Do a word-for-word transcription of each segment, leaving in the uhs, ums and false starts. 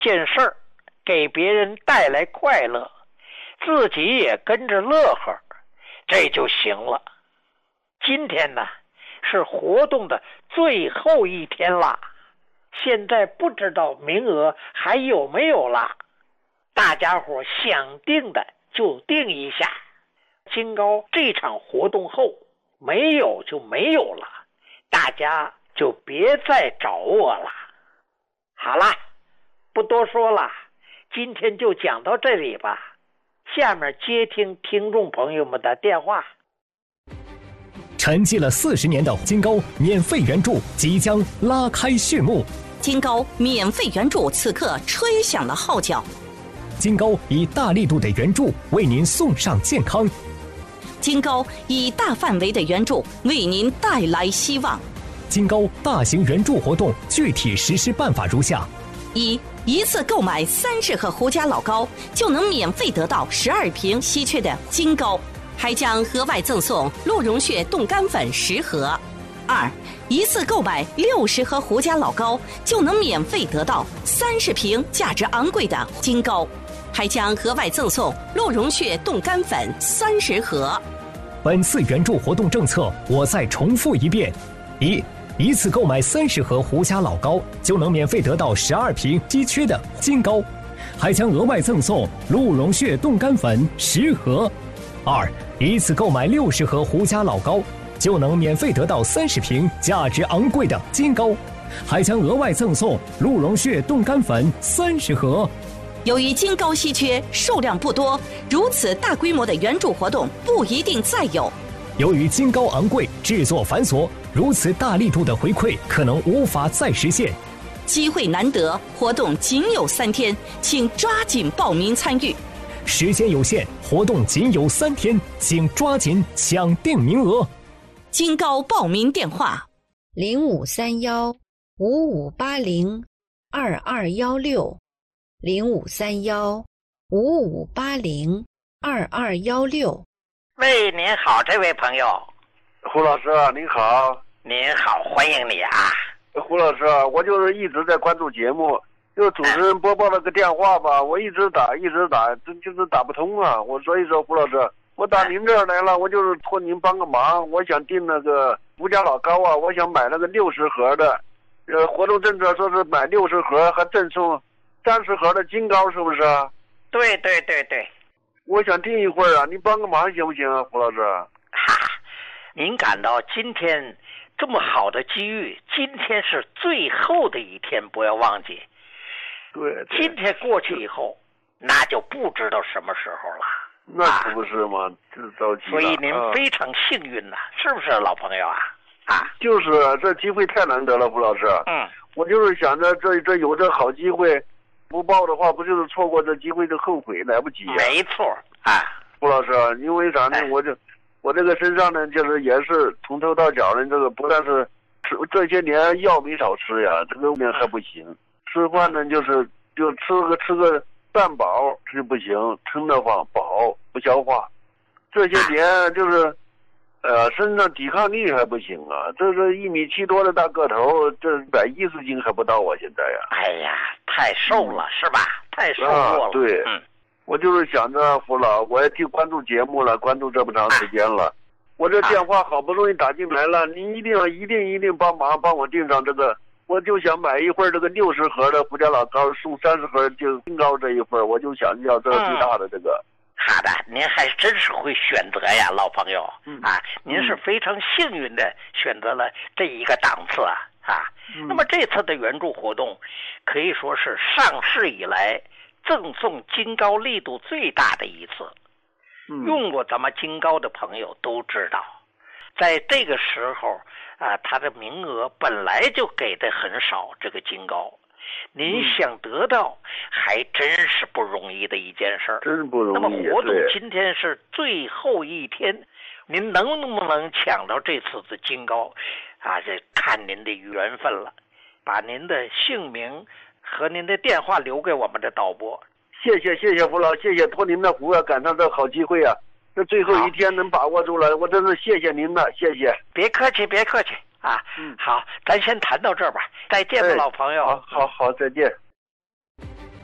件事儿给别人带来快乐，自己也跟着乐呵，这就行了。今天呢，是活动的最后一天啦，现在不知道名额还有没有啦，大家伙想定的就定一下。金高这场活动后没有就没有了，大家就别再找我了。好啦，不多说了，今天就讲到这里吧。下面接听听众朋友们的电话。 沉寂了四十年的金高免费援助即将拉开序幕， 金高免费援助此刻吹响了号角。 金高以大力度的援助为您送上健康， 金高以大范围的援助为您带来希望。 金高大型援助活动具体实施办法如下： 一、一次购买三十盒胡家老高，就能免费得到十二瓶稀缺的金高，还将额外赠送鹿茸血冻干粉十盒。二、一次购买六十盒胡家老高，就能免费得到三十瓶价值昂贵的金高，还将额外赠送鹿茸血冻干粉三十盒。 本次援助活动政策我再重复一遍：一、一次购买三十盒胡家老高，就能免费得到十二瓶稀缺的金高，还将额外赠送鹿茸血冻干粉十盒。二、一次购买六十盒胡家老高，就能免费得到三十瓶价值昂贵的金高，还将额外赠送鹿茸血冻干粉三十盒。 由于金高稀缺，数量不多，如此大规模的援助活动不一定再有。 由于金高昂贵，制作繁琐，如此大力度的回馈可能无法再实现。 机会难得，活动仅有三天，请抓紧报名参与。 时间有限，活动仅有三天，请抓紧抢定名额。 金高报名电话： 零五三幺五五八零二二幺六，零五三幺五五八零二二幺六。 喂，您好，这位朋友。 胡老师您好。 您好，欢迎你啊。 胡老师，我就是一直在关注节目，就主持人播报了个电话吧，我一直打一直打，这就是打不通啊。我所以说胡老师，我打您这儿来了，我就是托您帮个忙，我想订那个胡家老高啊，我想买那个六十盒的，呃，活动政策说是买六十盒还赠送三十盒的金高，是不是？ 对对对对。 我想订一会儿啊，您帮个忙行不行啊，胡老师？ 哈，您感到今天这么好的机遇，今天是最后的一天，不要忘记。 对，对今天过去以后，那就不知道什么时候了。 那可不是吗？这着急了。 所以您非常幸运呐、啊，是不是老朋友啊？啊， 就是这机会太难得了，胡老师。 嗯， 我就是想着这这有这好机会，不报的话，不就是错过这机会的后悔，来不及、啊。 没错啊， 胡老师，因为啥呢？哎、我这我这个身上呢，就是也是从头到脚呢，这个不但是吃这些年药没少吃呀，这个面还不行。嗯、吃饭呢，就是就吃个吃个半饱是不行，撑得慌饱不消化。这些年就是。呃，身上抵抗力还不行啊！这是一米七多的大个头，这一百一十斤还不到啊！现在呀， 哎呀，太瘦了、嗯、是吧？太瘦过了。 啊、对， 嗯， 我就是想着胡老，我也替关注节目了，关注这么长时间了，啊、我这电话好不容易打进来了，您一定要一定一定帮忙帮我订上这个，我就想买一份这个六十盒的胡家老高，送三十盒就金高这一份，我就想要这个最大的这个。 嗯好的，您还真是会选择呀，老朋友、嗯、啊！您是非常幸运的选择了这一个档次啊啊！嗯、那么这次的援助活动可以说是上市以来赠送金高力度最大的一次。嗯、用过咱们金高的朋友都知道，在这个时候啊，它的名额本来就给的很少，这个金高。您想得到还真是不容易的一件事儿， 真不容易。 那么活动今天是最后一天，您能不能抢到这次的金高啊？这看您的缘分了。把您的姓名和您的电话留给我们的导播。 谢谢谢谢胡老，谢谢托您的福啊，赶上这好机会啊，这最后一天能把握住了，我真是谢谢您了，谢谢。 别客气别客气。啊，嗯，好，咱先谈到这儿吧，再见吧，哎、老朋友。 好，好，好，再见。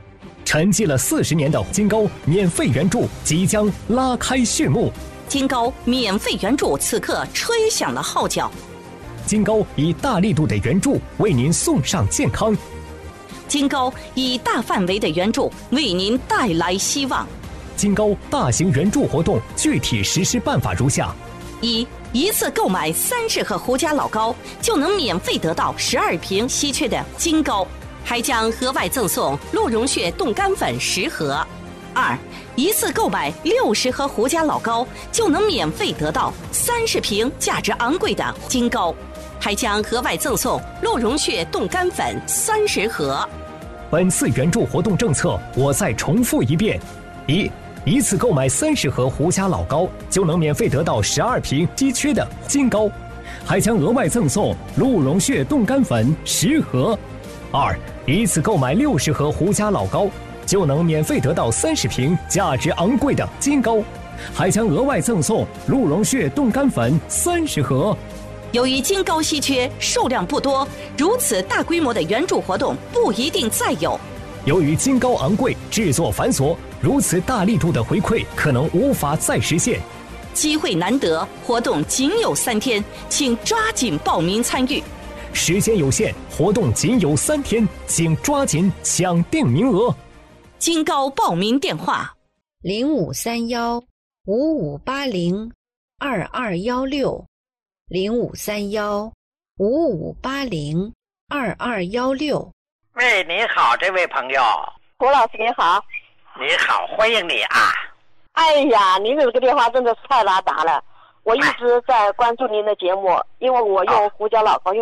沉寂了四十年的金高免费援助即将拉开序幕。 金高免费援助此刻吹响了号角。 金高以大力度的援助为您送上健康。 金高以大范围的援助为您带来希望。 金高大型援助活动具体实施办法如下： 一、一次购买三十盒胡家老高，就能免费得到十二瓶稀缺的金高，还将额外赠送鹿茸血冻干粉十盒。二、一次购买六十盒胡家老高，就能免费得到三十瓶价值昂贵的金高，还将额外赠送鹿茸血冻干粉三十盒。 本次援助活动政策，我再重复一遍：一、一次购买三十盒胡家老高，就能免费得到十二瓶稀缺的金高，还将额外赠送鹿茸血冻干粉十盒。二、一次购买六十盒胡家老高，就能免费得到三十瓶价值昂贵的金高，还将额外赠送鹿茸血冻干粉三十盒。 由于金高稀缺，数量不多，如此大规模的援助活动不一定再有。 由于金高昂贵，制作繁琐，如此大力度的回馈可能无法再实现。 机会难得，活动仅有三天，请抓紧报名参与。 时间有限，活动仅有三天，请抓紧抢定名额。 金高报名电话： 零五三幺五五八零二二幺六，零五三幺五五八零二二幺六。 喂，你好，这位朋友。 胡老师你好。 你好，欢迎你啊。 哎呀，您这个电话真的是太拉达了，我一直在关注您的节目，因为我用胡椒老高用